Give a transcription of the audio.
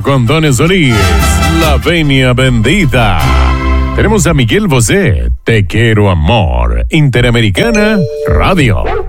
con Don Solís, La Venia Bendita. Tenemos a Miguel Bosé, Te Quiero Amor, Interamericana Radio.